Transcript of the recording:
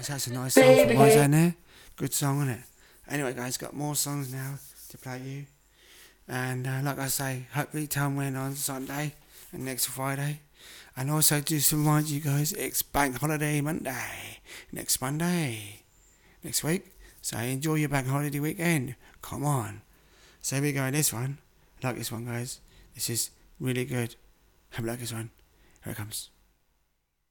guys, that's a nice song from Boyzone there. Good song, isn't it? Anyway, guys, got more songs now to play you. And like I say, hopefully Tom win on Sunday and next Friday. And also just to remind you guys, it's Bank Holiday Monday. Next Monday. Next week. So enjoy your Bank Holiday weekend. Come on. So here we go, this one. I like this one, guys. This is really good. Have a look at this one. Here it comes.